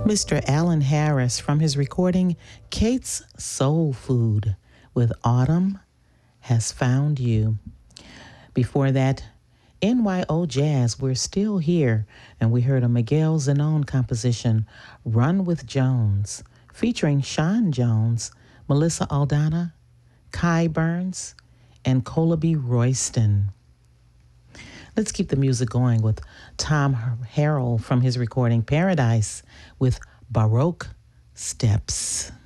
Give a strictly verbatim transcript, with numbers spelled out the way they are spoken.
Mister Alan Harris from his recording Kate's Soul Food with Autumn Has Found You. Before that, N Y O Jazz, We're Still Here, and we heard a Miguel Zenón composition, Run with Jones, featuring Sean Jones, Melissa Aldana, Kai Burns, and Colaby Royston. Let's keep the music going with Tom Harrell from his recording Paradise with Baroque Steps.